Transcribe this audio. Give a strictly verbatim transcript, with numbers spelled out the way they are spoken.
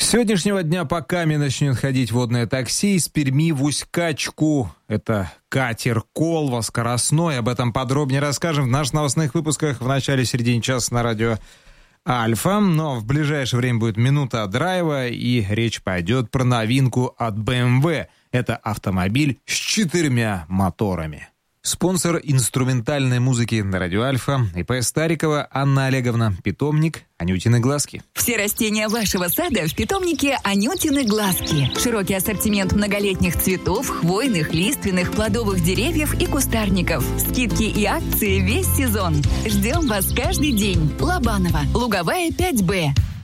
сегодняшнего дня по Каме начнет ходить водное такси из Перми в Усть-Качку. Это катер Колва скоростной. Об этом подробнее расскажем в наших новостных выпусках в начале-середине часа на радио Альфа. Но в ближайшее время будет минута драйва, и речь пойдет про новинку от бэ эм вэ. Это автомобиль с четырьмя моторами. Спонсор инструментальной музыки на радио Альфа, ИП Старикова Анна Олеговна, питомник Анютины глазки. Все растения вашего сада в питомнике Анютины глазки. Широкий ассортимент многолетних цветов, хвойных, лиственных, плодовых деревьев и кустарников. Скидки и акции весь сезон. Ждем вас каждый день. Лобанова, Луговая, пять бэ.